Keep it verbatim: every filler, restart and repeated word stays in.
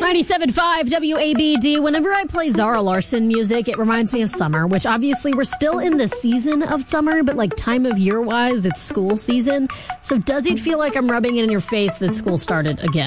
ninety-seven point five W A B D. Whenever I play Zara Larsson music, it reminds me of summer, which obviously we're still in the season of summer, but like time of year wise, it's school season. So does it feel like I'm rubbing it in your face that school started again?